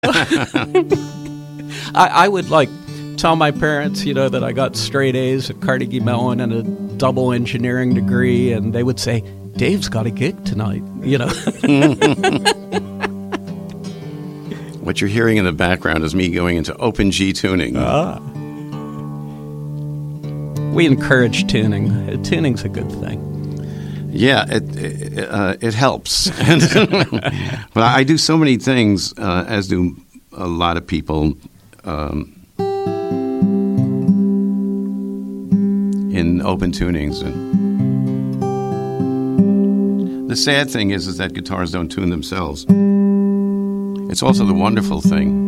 I would tell my parents, that I got straight A's at Carnegie Mellon and a double engineering degree, and they would say, Dave's got a gig tonight, What you're hearing in the background is me going into open G tuning. We encourage tuning. Tuning's a good thing. Yeah, it helps. But I do so many things, as do a lot of people, in open tunings. And the sad thing is that guitars don't tune themselves. It's also the wonderful thing.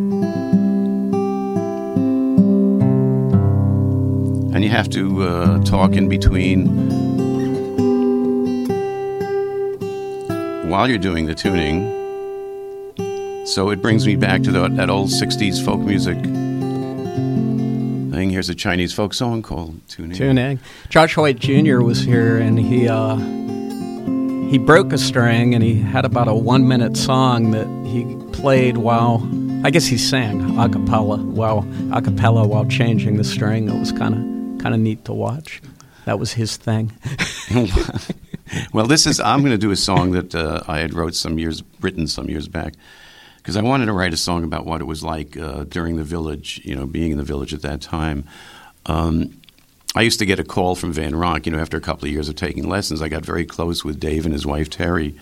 And you have to talk in between while you're doing the tuning. So it brings me back to that old 60s folk music thing. Here's a Chinese folk song called Tuning. Tuning. Josh Hoyt Jr. was here, and he broke a string, and he had about a 1-minute song that he played while, I guess he sang a cappella while changing the string. It was kind of neat to watch. That was his thing. Well, I'm going to do a song that I had written some years back, because I wanted to write a song about what it was like during the Village, being in the Village at that time. I used to get a call from Van Ronk, after a couple of years of taking lessons. I got very close with Dave and his wife, Terry.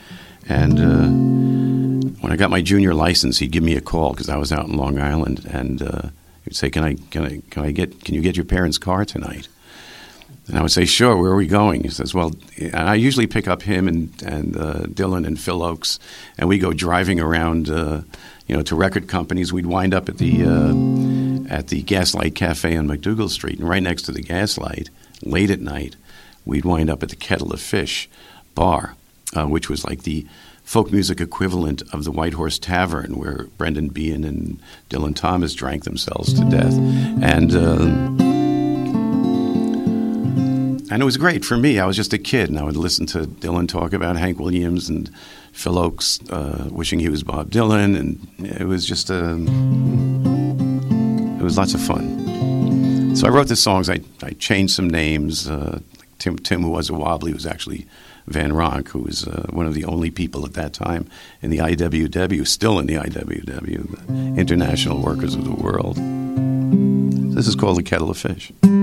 And when I got my junior license, he'd give me a call because I was out in Long Island. And he'd say, can you get your parents' car tonight? And I would say, sure, where are we going? He says, well, and I usually pick up him and Dylan and Phil Oakes, and we go driving around, to record companies. We'd wind up at the Gaslight Cafe on McDougal Street, and right next to the Gaslight, late at night, we'd wind up at the Kettle of Fish bar, which was like the folk music equivalent of the White Horse Tavern, where Brendan Behan and Dylan Thomas drank themselves to death. And it was great for me. I was just a kid, and I would listen to Dylan talk about Hank Williams and Phil Oakes wishing he was Bob Dylan, and it was just it was lots of fun. So I wrote the songs. I changed some names. Tim Who Was a Wobbly was actually Van Ronk, who was one of the only people at that time in the IWW, still in the IWW, the International Workers of the World. This is called The Kettle of Fish.